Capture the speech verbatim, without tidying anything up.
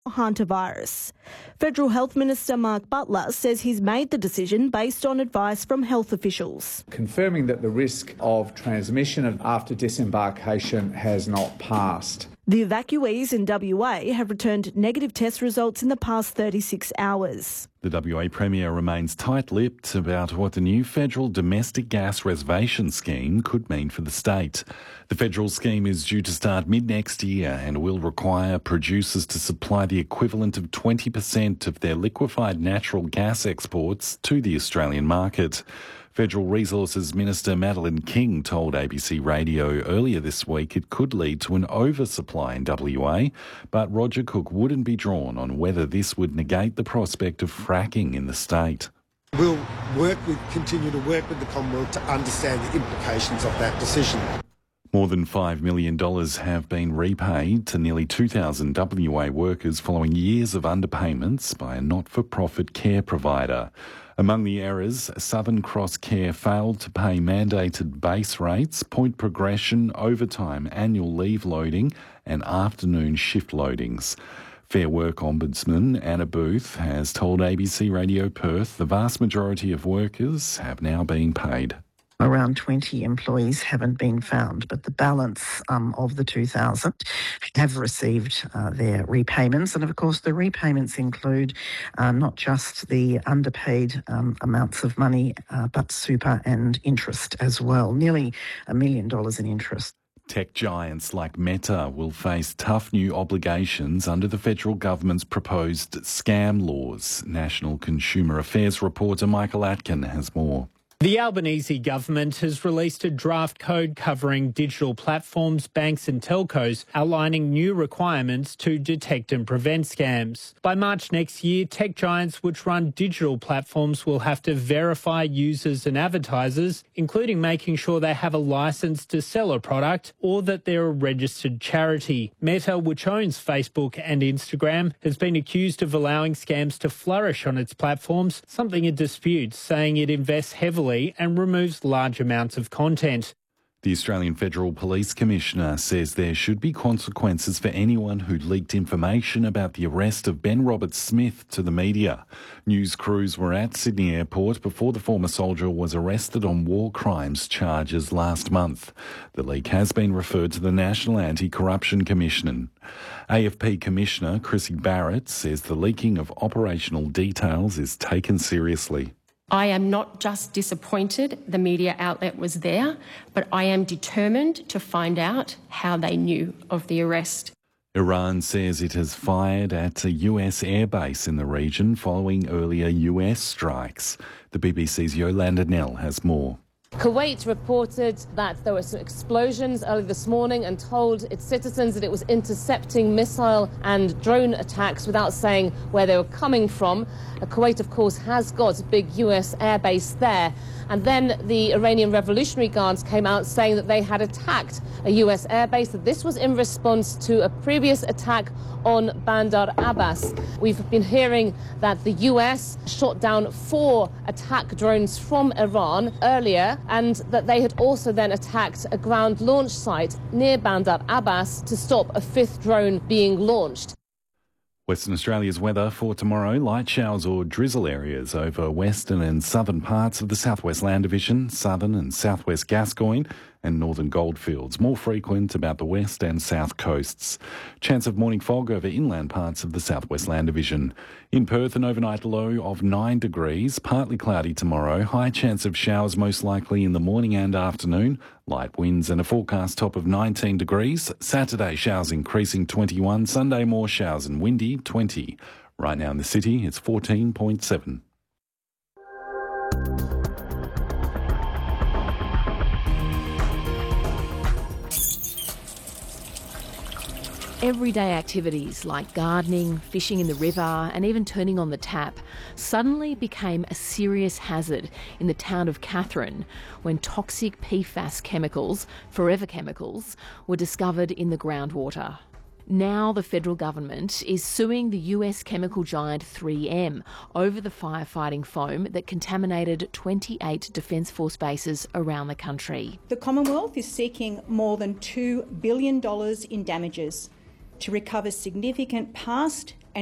hantavirus. Federal Health Minister Mark Butler says he's made the decision based on advice from health officials. Confirming that the risk of transmission after disembarkation has not passed. The evacuees in W A have returned negative test results in the past thirty-six hours. The W A Premier remains tight-lipped about what the new federal domestic gas reservation scheme could mean for the state. The federal scheme is due to start mid-next year and will require producers to supply the equivalent of twenty percent of their liquefied natural gas exports to the Australian market. Federal Resources Minister Madeleine King told A B C Radio earlier this week it could lead to an oversupply in W A, but Roger Cook wouldn't be drawn on whether this would negate the prospect of fracking in the state. We'll work with, continue to work with the Commonwealth to understand the implications of that decision. More than five million dollars have been repaid to nearly two thousand W A workers following years of underpayments by a not-for-profit care provider. Among the errors, Southern Cross Care failed to pay mandated base rates, point progression, overtime, annual leave loading and afternoon shift loadings. Fair Work Ombudsman Anna Booth has told A B C Radio Perth the vast majority of workers have now been paid. Around twenty employees haven't been found, but the balance um, of the two thousand have received uh, their repayments. And of course, the repayments include uh, not just the underpaid um, amounts of money, uh, but super and interest as well, nearly a million dollars in interest. Tech giants like Meta will face tough new obligations under the federal government's proposed scam laws. National Consumer Affairs reporter Michael Atkin has more. The Albanese government has released a draft code covering digital platforms, banks and telcos, outlining new requirements to detect and prevent scams. By March next year, tech giants which run digital platforms will have to verify users and advertisers, including making sure they have a licence to sell a product or that they're a registered charity. Meta, which owns Facebook and Instagram, has been accused of allowing scams to flourish on its platforms, something it disputes, saying it invests heavily and removes large amounts of content. The Australian Federal Police Commissioner says there should be consequences for anyone who leaked information about the arrest of Ben Roberts-Smith to the media. News crews were at Sydney Airport before the former soldier was arrested on war crimes charges last month. The leak has been referred to the National Anti-Corruption Commission. A F P Commissioner Chrissy Barrett says the leaking of operational details is taken seriously. I am not just disappointed the media outlet was there, but I am determined to find out how they knew of the arrest. Iran says it has fired at a U S airbase in the region following earlier U S strikes. The B B C's Yolanda Nell has more. Kuwait reported that there were some explosions early this morning and told its citizens that it was intercepting missile and drone attacks without saying where they were coming from. Uh, Kuwait, of course, has got a big U S airbase there. And then the Iranian Revolutionary Guards came out saying that they had attacked a U S airbase, that this was in response to a previous attack on Bandar Abbas. We've been hearing that the U S shot down four attack drones from Iran earlier, and that they had also then attacked a ground launch site near Bandar Abbas to stop a fifth drone being launched. Western Australia's weather for tomorrow: light showers or drizzle areas over western and southern parts of the Southwest Land Division, southern and southwest Gascoyne and northern Goldfields, more frequent about the west and south coasts. Chance of morning fog over inland parts of the Southwest Land Division. In Perth, an overnight low of nine degrees, partly cloudy tomorrow, high chance of showers most likely in the morning and afternoon, light winds and a forecast top of nineteen degrees. Saturday, showers increasing twenty-one, Sunday more showers and windy twenty. Right now in the city, it's fourteen point seven. Everyday activities like gardening, fishing in the river and even turning on the tap suddenly became a serious hazard in the town of Katherine when toxic P FAS chemicals, forever chemicals, were discovered in the groundwater. Now the federal government is suing the U S chemical giant three M over the firefighting foam that contaminated twenty-eight Defence Force bases around the country. The Commonwealth is seeking more than two billion dollars in damages to recover significant past